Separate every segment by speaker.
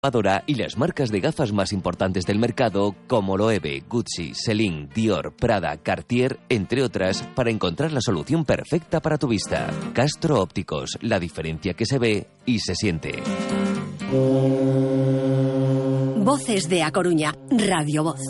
Speaker 1: y las marcas de gafas más importantes del mercado como Loewe, Gucci, Celine, Dior, Prada, Cartier, entre otras, para encontrar la solución perfecta para tu vista. Castro Ópticos, la diferencia que se ve y se siente.
Speaker 2: Voces de A Coruña, Radio Voz.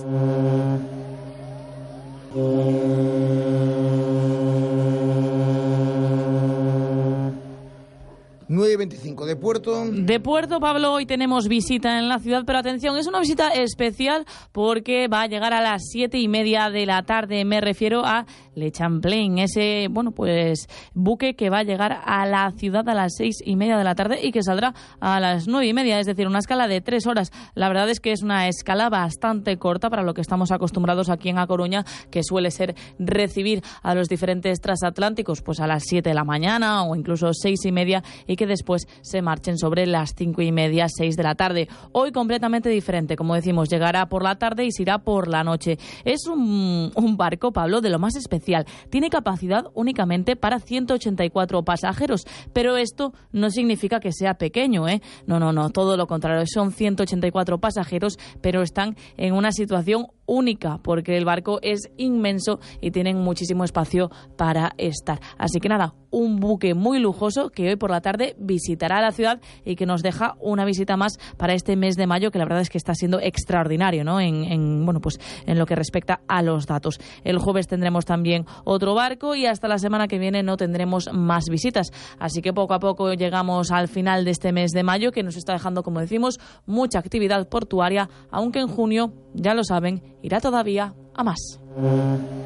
Speaker 3: 9:25 de Puerto.
Speaker 4: De Puerto, Pablo, hoy tenemos visita en la ciudad, pero atención, es una visita especial porque va a llegar a las 7:30 de la tarde. Me refiero a Le Champlain, ese, buque que va a llegar a la ciudad a las 6:30 de la tarde y que saldrá a las 9:30, es decir, una escala de 3 horas. La verdad es que es una escala bastante corta para lo que estamos acostumbrados aquí en A Coruña, que suele ser recibir a los diferentes transatlánticos pues a las 7 de la mañana o incluso 6:30 y que después se marchen sobre las 5:30, 6 de la tarde. Hoy completamente diferente, como decimos, llegará por la tarde y se irá por la noche. Es un barco, Pablo, de lo más especial. Tiene capacidad únicamente para 184 pasajeros, pero esto no significa que sea pequeño, ¿eh? No, todo lo contrario. Son 184 pasajeros, pero están en una situación única, porque el barco es inmenso y tienen muchísimo espacio para estar. Así que nada, un buque muy lujoso que hoy por la tarde visitará la ciudad y que nos deja una visita más para este mes de mayo, que la verdad es que está siendo extraordinario, ¿no? En lo que respecta a los datos. El jueves tendremos también otro barco y hasta la semana que viene no tendremos más visitas. Así que poco a poco llegamos al final de este mes de mayo, que nos está dejando, como decimos, mucha actividad portuaria, aunque en junio, ya lo saben, irá todavía a más.